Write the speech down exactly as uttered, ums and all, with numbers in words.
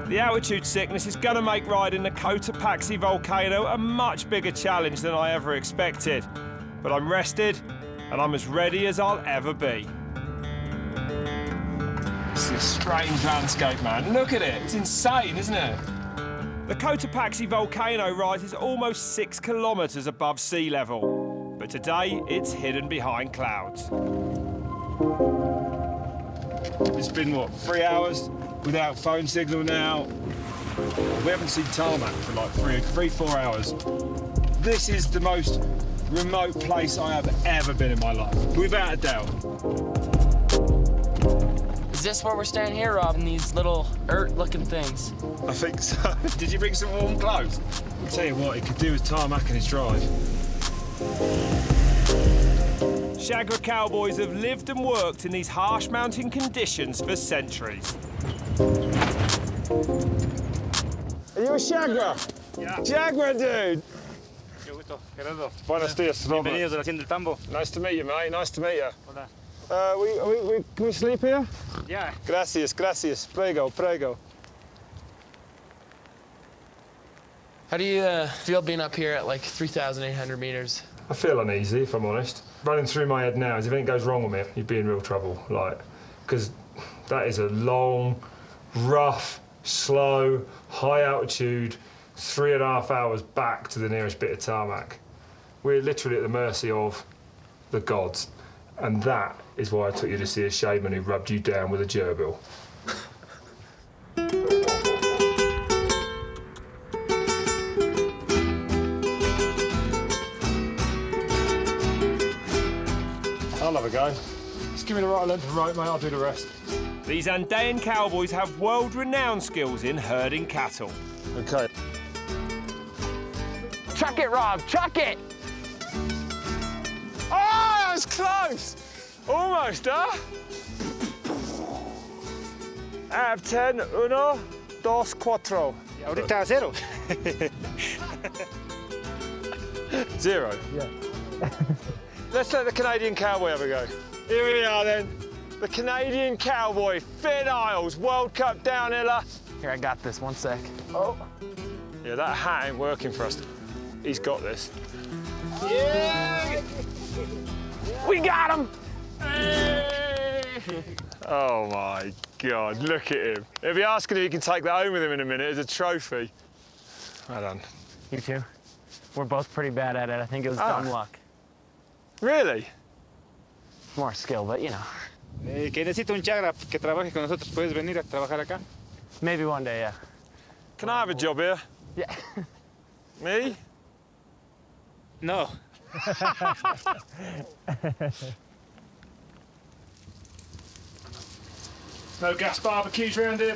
The altitude sickness is going to make riding the Cotopaxi volcano a much bigger challenge than I ever expected. But I'm rested, and I'm as ready as I'll ever be. It's a strange landscape, man. Look at it. It's insane, isn't it? The Cotopaxi volcano rises almost six kilometres above sea level. But today, it's hidden behind clouds. It's been, what, three hours without phone signal now? We haven't seen tarmac for like three, three, four hours. This is the most remote place I have ever been in my life, without a doubt. Is this where we're staying here, Rob, in these little yurt-looking things? I think so. Did you bring some warm clothes? I'll tell you what, he could do with tarmac in his drive. Chagra cowboys have lived and worked in these harsh mountain conditions for centuries. Are you a Chagra? Yeah. Chagra, dude! Qué gusto, Gerardo. Buenos dias, Robert. Bienvenidos a la Hacienda del Tambo. Nice to meet you, mate. Nice to meet you. Hola. Uh, we, we, we, can we sleep here? Yeah. Gracias, gracias. Prego, prego. How do you uh, feel being up here at like three thousand eight hundred meters? I feel uneasy, if I'm honest. Running through my head now is if anything goes wrong with me, you'd be in real trouble. Like, because that is a long, rough, slow, high altitude, three and a half hours back to the nearest bit of tarmac. We're literally at the mercy of the gods. And that is why I took you to see a shaman who rubbed you down with a gerbil. I'll have a go. Just give me the right length of rope, mate, I'll do the rest. These Andean cowboys have world-renowned skills in herding cattle. OK. Chuck it, Rob, chuck it! Oh, that was close! Almost, huh? Out of ten, uno, dos, cuatro. Ahorita cero. Zero? Yeah. Let's let the Canadian cowboy have a go. Here we are, then. The Canadian cowboy, Finn Isles, World Cup downhiller. Here, I got this, one sec. Oh. Yeah, that hat ain't working for us. He's got this. Yeah! We got him! Hey! Oh, my God, look at him. He'll be asking if he can take that home with him in a minute as a trophy. Well done. You too. We're both pretty bad at it. I think it was Ah. dumb luck. Really? More skill, but you know. Eh, que necesito un Chagra que trabaje con nosotros. ¿Puedes venir a trabajar acá? Maybe one day, yeah. Can I have a job here? Yeah. Me? No. No gas barbecues round here,